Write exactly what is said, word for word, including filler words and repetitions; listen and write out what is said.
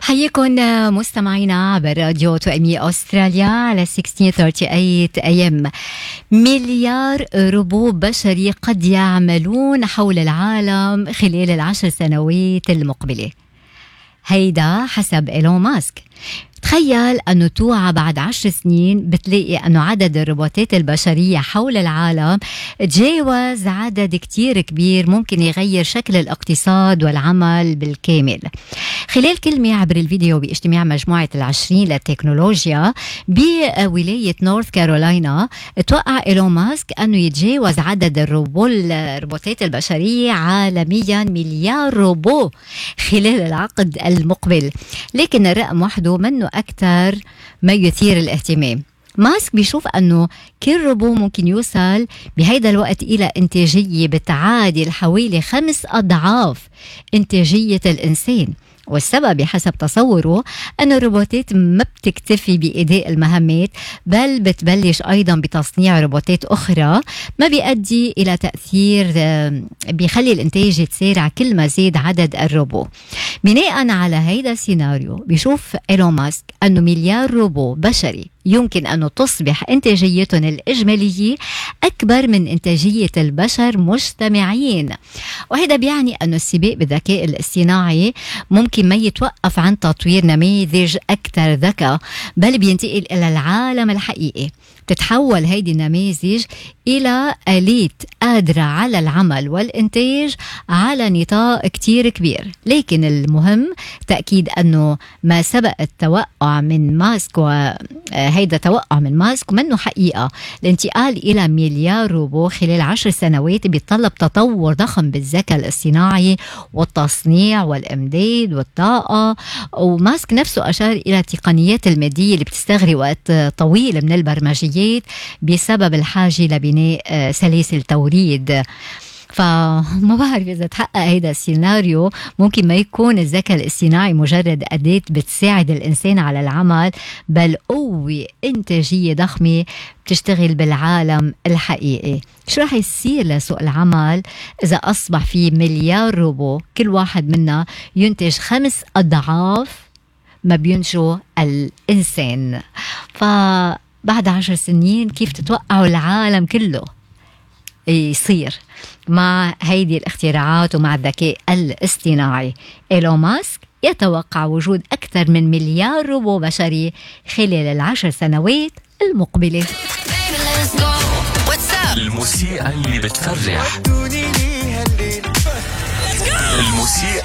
حييكم مستمعينا عبر راديو توأمي أستراليا على ستة عشر ثلاثة وثلاثين إيه إم. مليار روبو بشري قد يعملون حول العالم خلال العشر سنوات المقبلة، هيدا حسب إيلون ماسك. تخيل أنه توعى بعد عشر سنين بتلاقي أنه عدد الروبوتات البشرية حول العالم تجاوز عدد كتير كبير ممكن يغير شكل الاقتصاد والعمل بالكامل. خلال كلمة عبر الفيديو باجتماع مجموعة العشرين للتكنولوجيا بولاية نورث كارولاينا، توقع إيلون ماسك أنه يتجاوز عدد الروبو الروبوتات البشرية عالميا مليار روبو خلال العقد المقبل، لكن الرقم وحده منه أكثر ما يثير الاهتمام. ماسك بيشوف أنه كل روبو ممكن يوصل بهيدا الوقت إلى إنتاجية بتعادل حوالي خمس أضعاف إنتاجية الإنسان، والسبب بحسب تصوره أن الروبوتات ما بتكتفي بإداء المهمات، بل بتبلش أيضا بتصنيع روبوتات أخرى، ما بيؤدي إلى تأثير بيخلي الإنتاج يتسارع كل ما زاد عدد الروبو. بناء على هيدا السيناريو بيشوف إيلون ماسك أنه مليار روبو بشري يمكن أن تصبح إنتاجيتهم الإجمالية أكبر من إنتاجية البشر مجتمعين، وهذا بيعني أن السباق بالذكاء الاصطناعي ممكن ما يتوقف عن تطوير نماذج أكثر ذكاء، بل بينتقل إلى العالم الحقيقي. تتحول هيدي النماذج إلى آلات قادرة على العمل والإنتاج على نطاق كتير كبير. لكن المهم تأكيد أنه ما سبق التوقع من ماسك، وهيدا توقع من ماسك منه حقيقة. الانتقال إلى مليار روبو خلال عشر سنوات بيتطلب تطور ضخم بالذكاء الاصطناعي والتصنيع والإمداد والطاقة، وماسك نفسه أشار إلى التقنيات المادية اللي بتستغرق وقت طويل من البرمجيات بسبب الحاجة لبناء سلاسل توريد. فما بعرف إذا تحقق هيدا السيناريو ممكن ما يكون الذكاء الاصطناعي مجرد أداة بتساعد الإنسان على العمل، بل قوة إنتاجية ضخمة بتشتغل بالعالم الحقيقي. شو رح يصير لسوق العمل إذا أصبح في مليار روبو كل واحد منا ينتج خمس أضعاف ما بينشو الإنسان؟ فبعد عشر سنين كيف تتوقعوا العالم كله يصير مع هيدي الاختراعات ومع الذكاء الاصطناعي؟ إيلون ماسك يتوقع وجود أكثر من مليار روبو بشري خلال العشر سنوات المقبلة. الموسيقى اللي بتفرح، الموسيقى